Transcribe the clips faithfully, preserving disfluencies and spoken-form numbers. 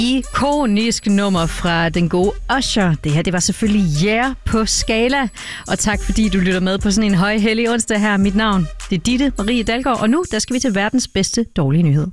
Ikonisk nummer fra den gode Usher. Det her, det var selvfølgelig Yeah på Skala. Og tak fordi du lytter med på sådan en højhellig onsdag her. Mit navn, det er Ditte Marie Dalgaard. Og nu, der skal vi til verdens bedste dårlige nyhed.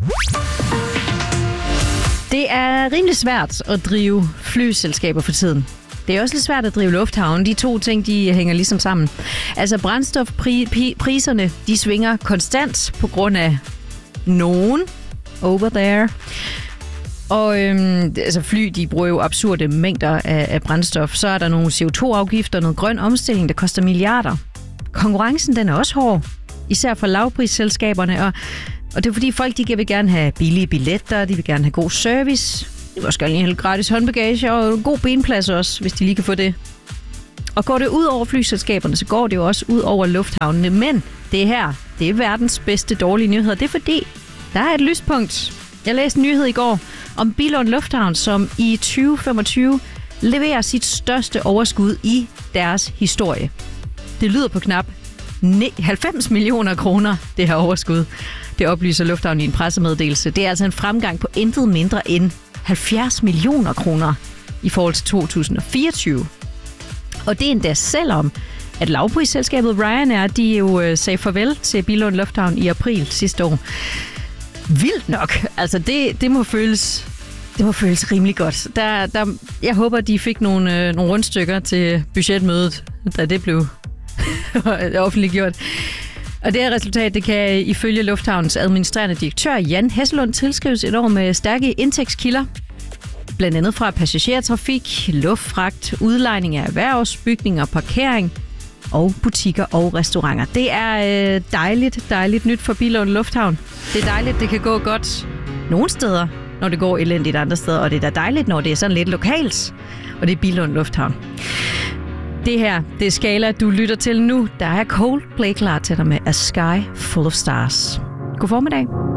Det er rimelig svært at drive flyselskaber for tiden. Det er også lidt svært at drive lufthavn. De to ting, de hænger ligesom sammen. Altså brændstofpriserne, de svinger konstant på grund af nogen over there. Og øhm, altså fly, de bruger jo absurde mængder af, af brændstof. Så er der nogle C O to afgifter, noget grøn omstilling, der koster milliarder. Konkurrencen, den er også hård. Især for lavprisselskaberne. Og, og det er fordi folk, de vil gerne have billige billetter, de vil gerne have god service. De vil også gerne have gratis håndbagage og god benplads også, hvis de lige kan få det. Og går det ud over flyselskaberne, så går det jo også ud over lufthavnene. Men det her, det er verdens bedste dårlige nyheder. Det er fordi, der er et lyspunkt. Jeg læste en nyhed i går om Billund Lufthavn, som i tyve femogtyve leverer sit største overskud i deres historie. Det lyder på knap halvfems millioner kroner, det her overskud. Det oplyser Lufthavnen i en pressemeddelelse. Det er altså en fremgang på intet mindre end halvfjerds millioner kroner i forhold til to tusind fireogtyve. Og det er endda selvom, at lavprisselskabet Ryanair, de jo sagde farvel til Billund Lufthavn i april sidste år. Vildt nok. Altså, det, det må føles... Det må føles rimelig godt. Der, der, jeg håber, de fik nogle, øh, nogle rundstykker til budgetmødet, da det blev offentliggjort. Og det her resultat, det kan ifølge Lufthavns administrerende direktør Jan Hesselund tilskrives et år med stærke indtægtskilder. Blandt andet fra passagertrafik, luftfragt, udlejning af erhvervsbygninger, parkering og butikker og restauranter. Det er øh, dejligt, dejligt nyt for Billund Lufthavn. Det er dejligt, det kan gå godt nogle steder, når det går elendigt andre steder, og det er da dejligt, når det er sådan lidt lokalt, og det er Billund Lufthavn. Det her, det er Skala, du lytter til nu. Der er Coldplay klar til dig med A Sky Full of Stars. God formiddag.